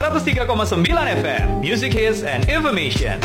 103,9 FM Music Hits and Information.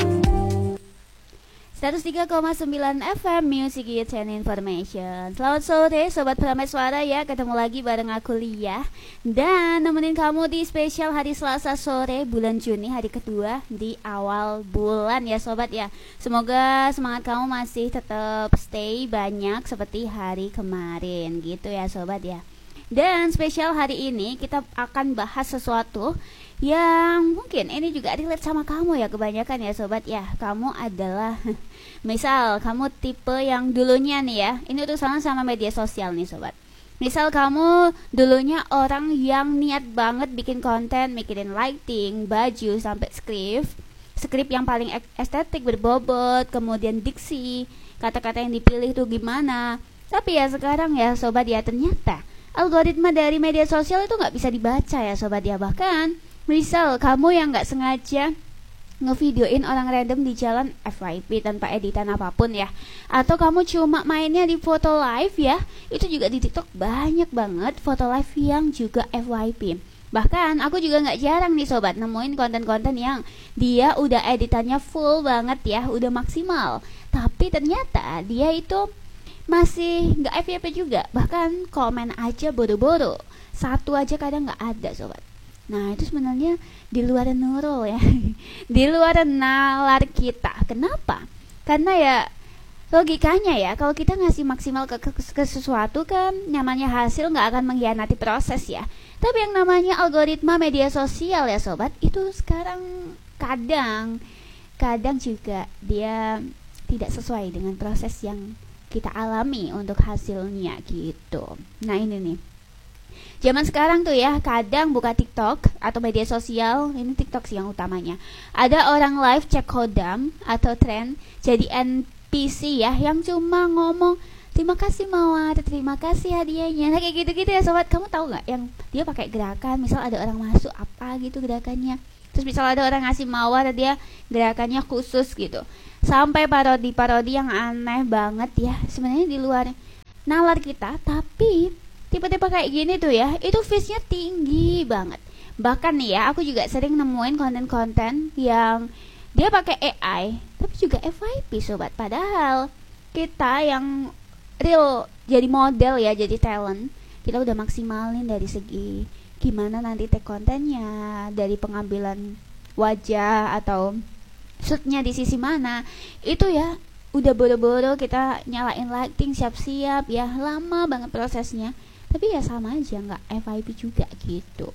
103,9 FM Music Hits and Information. Selamat sore Sobat Prameswara ya. Ketemu lagi bareng aku Lia. Dan nemenin kamu di spesial hari Selasa sore bulan Juni, hari kedua di awal bulan ya Sobat ya. Semoga semangat kamu masih tetap stay banyak seperti hari kemarin gitu ya Sobat ya. Dan spesial hari ini kita akan bahas sesuatu yang mungkin ini juga relate sama kamu ya kebanyakan ya Sobat ya. Kamu adalah misal kamu tipe yang dulunya nih ya, ini urusan sama media sosial nih Sobat. Misal kamu dulunya orang yang niat banget bikin konten, mikirin lighting, baju, sampai skrip yang paling estetik, berbobot, kemudian diksi, kata-kata yang dipilih tuh gimana. Tapi ya sekarang ya Sobat ya, ternyata algoritma dari media sosial itu gak bisa dibaca ya Sobat ya. Bahkan misal kamu yang gak sengaja ngevideoin orang random di jalan FYP tanpa editan apapun ya, atau kamu cuma mainnya di foto live ya, itu juga di TikTok banyak banget foto live yang juga FYP. Bahkan aku juga gak jarang nih Sobat nemuin konten-konten yang dia udah editannya full banget ya, udah maksimal, tapi ternyata dia itu masih gak FYP juga. Bahkan komen aja boro-boro, satu aja kadang gak ada Sobat. Nah itu sebenarnya di luar nurul ya, di luar nalar kita. Kenapa? Karena ya logikanya ya, kalau kita ngasih maksimal ke sesuatu kan, namanya hasil gak akan mengkhianati proses ya. Tapi yang namanya algoritma media sosial ya Sobat, itu sekarang kadang juga dia tidak sesuai dengan proses yang kita alami untuk hasilnya gitu. Nah ini nih, zaman sekarang tuh ya, kadang buka TikTok atau media sosial, ini TikTok sih yang utamanya, ada orang live cek kodam atau tren jadi NPC ya, yang cuma ngomong terima kasih Mawar, terima kasih hadiahnya. Nah kayak gitu-gitu ya Sobat. Kamu tahu gak yang dia pakai gerakan, misal ada orang masuk apa gitu gerakannya, terus misal ada orang ngasih Mawar, dia gerakannya khusus gitu, sampai parodi-parodi yang aneh banget ya, sebenarnya di luar nalar kita. Tapi tipe-tipe kayak gini tuh ya, itu views-nya tinggi banget. Bahkan nih ya, aku juga sering nemuin konten-konten yang dia pakai AI tapi juga FYP Sobat. Padahal kita yang real jadi model ya, jadi talent, kita udah maksimalin dari segi gimana nanti take kontennya, dari pengambilan wajah atau shootnya di sisi mana, itu ya udah boro-boro kita nyalain lighting, siap-siap ya, lama banget prosesnya. Tapi ya sama aja, nggak FYP juga gitu.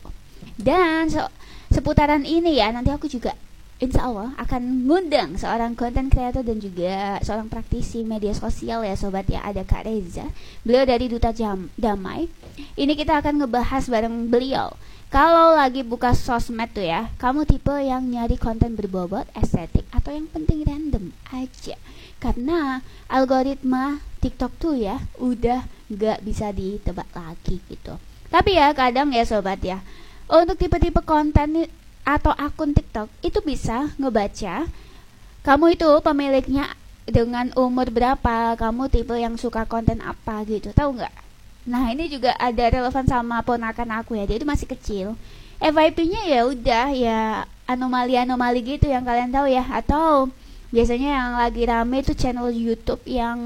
Dan seputaran ini ya, nanti aku juga insya Allah akan ngundang seorang content creator dan juga seorang praktisi media sosial ya Sobat ya. Ada Kak Reza, beliau dari Duta Damai. Ini kita akan ngebahas bareng beliau. Kalau lagi buka sosmed tuh ya, kamu tipe yang nyari konten berbobot, estetik, atau yang penting random aja? Karena algoritma TikTok tuh ya udah gak bisa ditebak lagi gitu. Tapi ya kadang ya Sobat ya, untuk tipe-tipe konten atau akun TikTok itu bisa ngebaca kamu itu pemiliknya dengan umur berapa, kamu tipe yang suka konten apa gitu, tahu nggak? Nah ini juga ada relevan sama ponakan aku ya, dia itu masih kecil. FYP-nya ya udah ya anomali-anomali gitu yang kalian tahu ya. Atau biasanya yang lagi rame tuh channel YouTube yang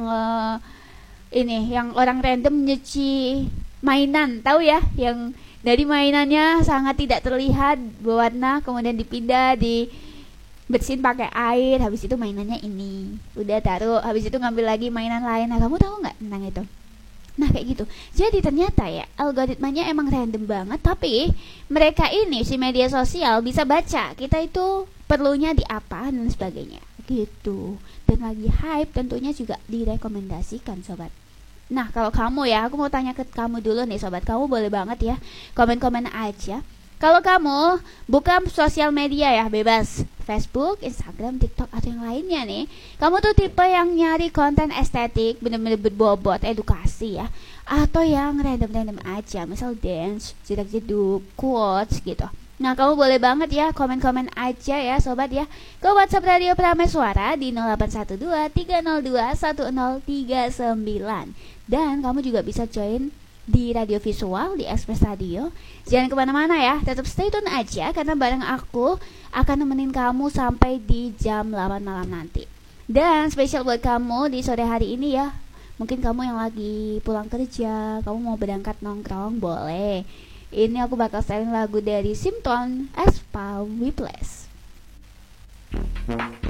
yang orang random nyuci mainan, tahu ya? Yang dari mainannya sangat tidak terlihat berwarna, kemudian dipindah, bersihin pakai air, habis itu mainannya ini udah taruh, habis itu ngambil lagi mainan lain. Nah kamu tahu nggak tentang itu? Nah kayak gitu. Jadi ternyata ya algoritmanya emang random banget, tapi mereka ini si media sosial bisa baca kita itu perlunya di apa dan sebagainya gitu. Dan lagi hype tentunya juga direkomendasikan Sobat. Nah kalau kamu ya, aku mau tanya ke kamu dulu nih Sobat. Kamu boleh banget ya komen-komen aja. Kalau kamu buka sosial media ya, bebas Facebook, Instagram, TikTok, atau yang lainnya nih, kamu tuh tipe yang nyari konten estetik, bener-bener berbobot, edukasi ya, atau yang random-random aja, misal dance, jedak-jeduk, quotes gitu. Nah kamu boleh banget ya komen-komen aja ya Sobat ya, ke WhatsApp Radio Prameswara di 0812 302 1039. Dan kamu juga bisa join di radio visual di Express Radio. Jangan kemana-mana ya, tetap stay tune aja karena bareng aku akan nemenin kamu sampai di jam 8 malam nanti. Dan spesial buat kamu di sore hari ini ya, mungkin kamu yang lagi pulang kerja, kamu mau berangkat nongkrong, boleh. Ini aku bakal setelin lagu dari Simpton, As Far We Bless.